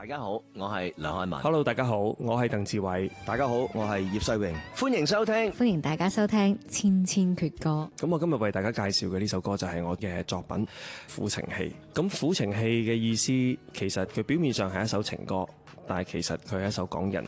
大家好，我係梁漢文。 Hello， 大家好，我係鄧志偉。 大家好，我係葉世榮。歡迎收聽， 歡迎大家收聽《千千闕歌》。 咁我今日為大家介紹嘅呢首歌就係我嘅作品《苦情戲》。咁苦情戲嘅意思，其實佢表面上係一首情歌，但係其實佢係一首講人